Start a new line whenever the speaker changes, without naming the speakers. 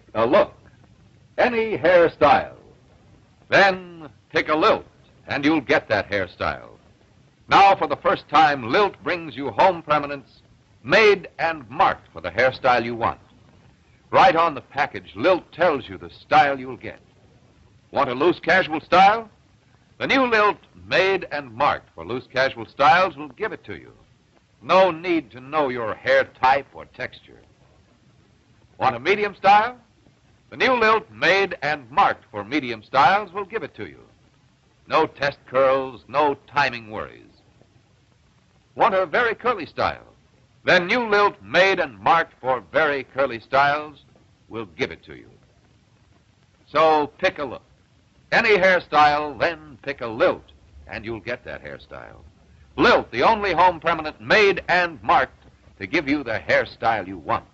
a look, any hairstyle. Then pick a lilt, and you'll get that hairstyle. Now, for the first time, Lilt brings you home permanents made and marked for the hairstyle you want. Right on the package, Lilt tells you the style you'll get. Want a loose casual style? The new Lilt, made and marked for loose casual styles, will give it to you. No need to know your hair type or texture. Want a medium style? The new Lilt, made and marked for medium styles, will give it to you. No test curls, no timing worries. Want a very curly style? Then new Lilt, made and marked for very curly styles, will give it to you. So pick a look. Any hairstyle, then pick a Lilt, and you'll get that hairstyle. Lilt, the only home permanent made and marked to give you the hairstyle you want.